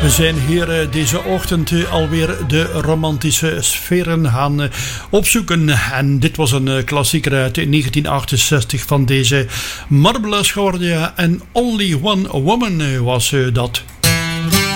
We zijn hier deze ochtend alweer de romantische sferen gaan opzoeken. En dit was een klassieker uit 1968 van deze Marvelous Gordia. En Only One Woman was dat.